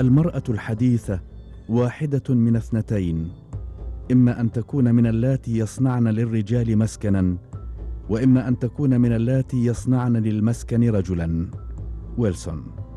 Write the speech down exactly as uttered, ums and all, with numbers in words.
المرأة الحديثة واحدة من اثنتين، إما أن تكون من اللاتي يصنعن للرجال مسكنا، وإما أن تكون من اللاتي يصنعن للمسكن رجلا. ويلسون.